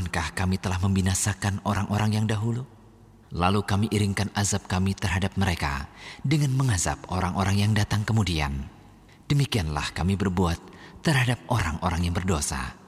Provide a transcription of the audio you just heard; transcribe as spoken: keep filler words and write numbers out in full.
bukankah kami telah membinasakan orang-orang yang dahulu? Lalu kami iringkan azab kami terhadap mereka dengan mengazab orang-orang yang datang kemudian. Demikianlah kami berbuat terhadap orang-orang yang berdosa.